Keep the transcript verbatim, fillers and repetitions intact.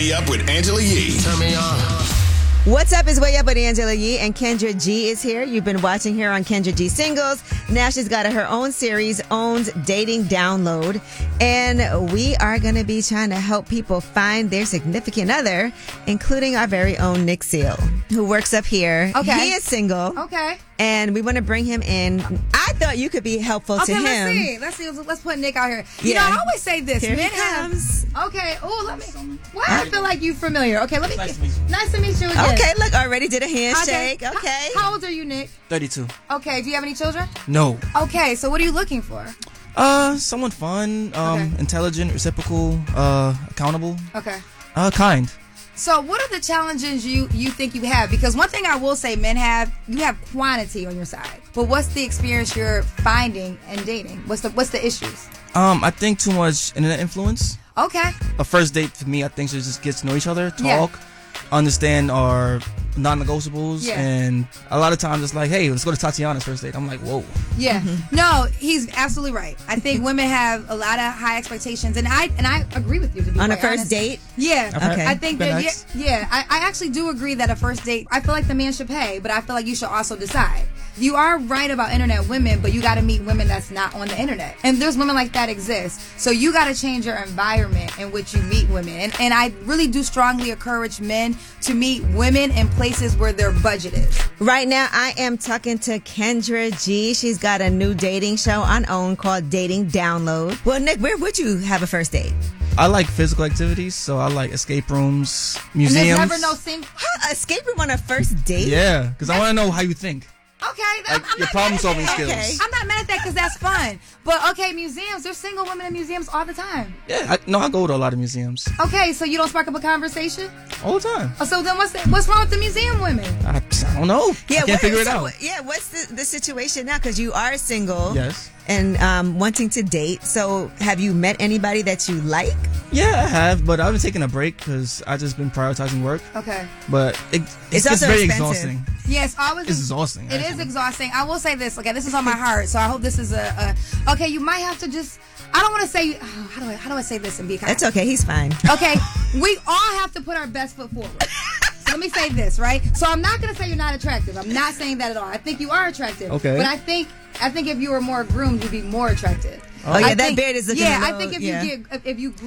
Way Up with Angela Yee. Turn me on. What's up is Way Up with Angela Yee, and Kendra G is here. You've been watching her on Kendra G Singles. Now she's got her own series, Owned Dating Download. And we are going to be trying to help people find their significant other, including our very own Nick Seal, who works up here. Okay. He is single. Okay. And we want to bring him in. I thought you could be helpful okay, to him. let's see. Let's see. Let's put Nick out here. You Yeah. know, I always say this. Here Men he comes. have. Okay. Oh, let me. Why I feel like you familiar? Okay, let me. Nice to meet you. Nice to meet you again. Okay, look, already did a handshake. H- Okay. How old are you, Nick? thirty-two. Okay. Do you have any children? No. Okay. So what are you looking for? Uh, someone fun, um, Okay. intelligent, reciprocal, uh, accountable, Okay. uh, kind. So what are the challenges you, you think you have? Because one thing I will say men have, you have quantity on your side. But what's the experience you're finding and dating? What's the what's the issues? Um, I think too much internet influence. Okay. A first date for me, I think, should just get to know each other, Yeah. talk, understand our non-negotiables, Yeah. and a lot of times it's like, hey, let's go to Tatiana's first date. I'm like, whoa. Yeah. No, he's absolutely right. I think women have a lot of high expectations, and I and I agree with you. To be On a quite first honest. date? Yeah. Okay. I think Been that yeah, nice. yeah I, I actually do agree that a first date. I feel like the man should pay, but I feel like you should also decide. You are right about internet women, but you got to meet women that's not on the internet, and there's women like that exist. So you got to change your environment in which you meet women, and and I really do strongly encourage men to meet women in places where their budget is. Right now, I am talking to Kendra G. She's got a new dating show on OWN called Dating Download. Well, Nick, where would you have a first date? I like physical activities, so I like escape rooms, museums. And there's never no sing. Huh, escape room on a first date? Yeah, because I want to know how you think. Okay, Like I'm, I'm your not problem mad at solving that. skills. Okay. I'm not mad at that because that's fun. But okay, museums. There's single women in museums all the time. Yeah, I, no, I go to a lot of museums Okay, so you don't spark up a conversation? all the time. Oh, so then what's the, what's wrong with the museum women? I, I don't know. Yeah, I can't what- figure it so, out. Yeah, what's the, the situation now? Because you are single. Yes. And um, wanting to date. So have you met anybody that you like? Yeah, I have, but I've been taking a break because I've just been prioritizing work. Okay. But it, it It's gets also very expensive. exhausting. Yes, always. It's exhausting. It is actually. exhausting. I will say this. Okay, this is on my heart, so I hope this is a. a okay, you might have to just. I don't want to say. Oh, how do I? How do I say this and be kind? That's okay. He's fine. Okay, we all have to put our best foot forward. So let me say this, right? So I'm not going to say you're not attractive. I'm not saying that at all. I think you are attractive. Okay. But I think I think if you were more groomed, you'd be more attractive. Oh, yeah, I that think- beard is looking Yeah, a I little- think if yeah. you get if you